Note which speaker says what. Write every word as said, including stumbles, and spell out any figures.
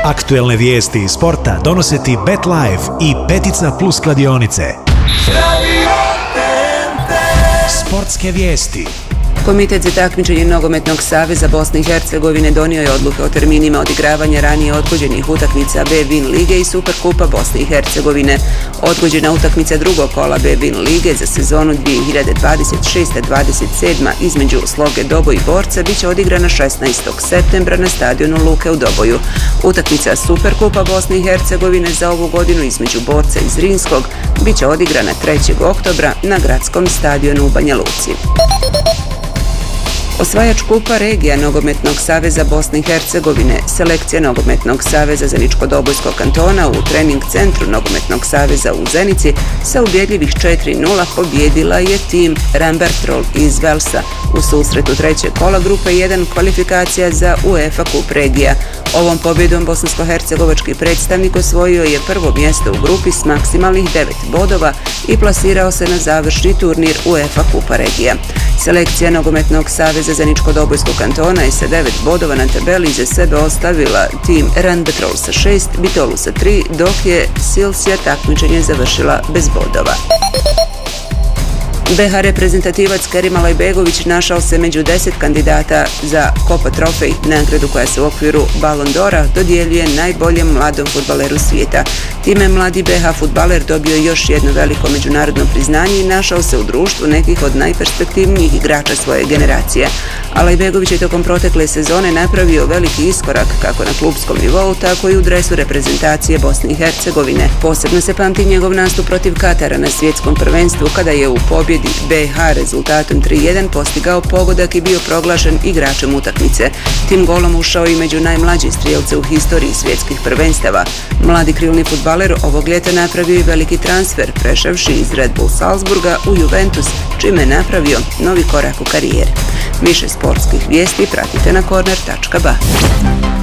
Speaker 1: Aktuelne vijesti iz sporta donose ti BetLife i Petica Plus kladionice. Sportske vijesti.
Speaker 2: Komitet za takmičenje Nogometnog saveza Bosne i Hercegovine donio je odluke o terminima odigravanja ranije odgođenih utakmica B-Win lige i Superkupa Bosne i Hercegovine. Odgođena utakmica drugog kola B-Win lige za sezonu dvije hiljade dvadeset šeste dvadeset sedma između Sloge Doboj i Borca biće odigrana šesnaestog septembra na stadionu Luke u Doboju. Utakmica Superkupa Bosne i Hercegovine za ovu godinu između Borca i Zrinskog biće odigrana trećeg oktobra na gradskom stadionu u Banja Luci. Osvajač kupa regija Nogometnog saveza Bosne i Hercegovine, selekcija Nogometnog saveza Zeničko-Dobojskog kantona u trening centru Nogometnog saveza u Zenici sa ubjedljivih četiri nula pobjedila je tim Rambertrol iz Velsa u susretu trećeg kola grupe jedan kvalifikacija za UEFA kup regija. Ovom pobjedom bosansko-hercegovački predstavnik osvojio je prvo mjesto u grupi s maksimalnih devet bodova i plasirao se na završni turnir UEFA kupa regija. Selekcija Nogometnog saveza Zeničko-Dobojskog kantona je sa devet bodova na tabeli iza sebe ostavila tim Rambertrol sa šest, Bitolu sa tri, dok je Silsija takmičenje završila bez bodova. be ha reprezentativac Kerim Alajbegović našao se među deset kandidata za Copa Trofej, nagradu koja se u okviru Ballon d'Ora dodjeljuje najboljem mladom fudbaleru svijeta. Time mladi be ha fudbaler dobio još jedno veliko međunarodno priznanje i našao se u društvu nekih od najperspektivnijih igrača svoje generacije. Alajbegović je tokom protekle sezone napravio veliki iskorak kako na klupskom nivou, tako i u dresu reprezentacije Bosne i Hercegovine. Posebno se pamti njegov nastup protiv Katara na svjetskom prvenstvu kada je u pobjedi be ha rezultatom tri jedan postigao pogodak i bio proglašen igračem utakmice. Tim golom ušao i među najmlađe strijelce u historiji svjetskih prvenstava. Mladi krilni fudbaler ovog ljeta napravio i veliki transfer, prešavši iz Red Bull Salzburga u Juventus, čime je napravio novi korak u karijeri. Više sportskih vijesti pratite na korner tačka ba.